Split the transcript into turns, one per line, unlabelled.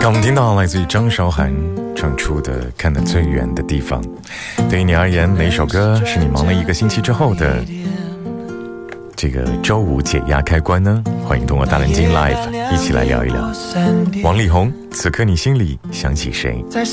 刚我们听到来自于张韶涵唱出的《看得最远的地方》。对于你而言，哪首歌是你忙了一个星期之后的这个周五解压开关呢？欢迎通过大蓝鲸 Live 一起来聊一聊。王力宏，此刻你心里想起谁？